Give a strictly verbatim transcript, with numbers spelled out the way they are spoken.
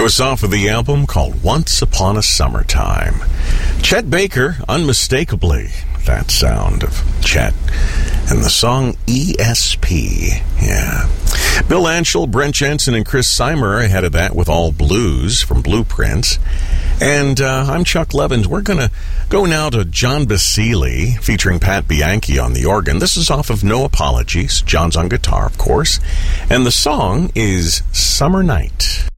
was off of the album called Once Upon a Summertime. Chet Baker, unmistakably that sound of Chet. And the song E S P. Yeah. Bill Anshel, Brent Jensen, and Chris Seimer ahead of that with All Blues from Blueprints. And uh, I'm Chuck Levins. We're going to go now to John Basile featuring Pat Bianchi on the organ. This is off of No Apologies. John's on guitar, of course. And the song is Summer Night.